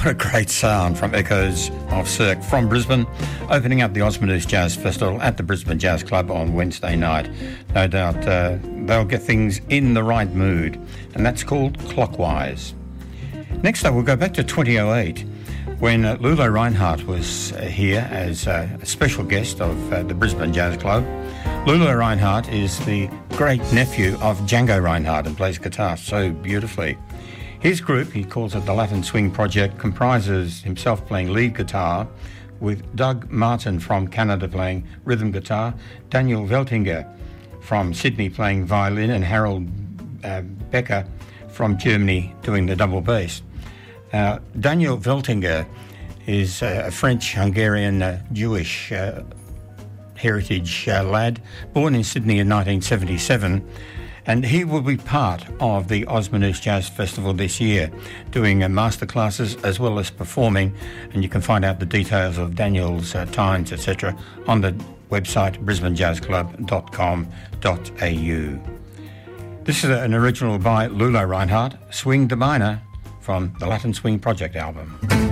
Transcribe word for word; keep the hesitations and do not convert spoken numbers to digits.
What a great sound from Echoes of Cirque from Brisbane, opening up the Osmongoose Jazz Festival at the Brisbane Jazz Club on Wednesday night. No doubt uh, they'll get things in the right mood, and that's called Clockwise. Next up, we'll go back to twenty oh eight, when uh, Lulu Reinhardt was uh, here as uh, a special guest of uh, the Brisbane Jazz Club. Lulu Reinhardt is the great-nephew of Django Reinhardt and plays guitar so beautifully. His group, he calls it the Latin Swing Project, comprises himself playing lead guitar, with Doug Martin from Canada playing rhythm guitar, Daniel Veltinger from Sydney playing violin, and Harold uh, Becker from Germany doing the double bass. Uh, Daniel Veltinger is uh, a French-Hungarian uh, Jewish uh, heritage uh, lad, born in Sydney in nineteen seventy-seven, and he will be part of the Osmongoose Jazz Festival this year, doing uh, masterclasses as well as performing, and you can find out the details of Daniel's uh, times, et cetera, on the website brisbane jazz club dot com dot a u. This is an original by Lulu Reinhardt, Swing the Minor, from the Latin Swing Project album.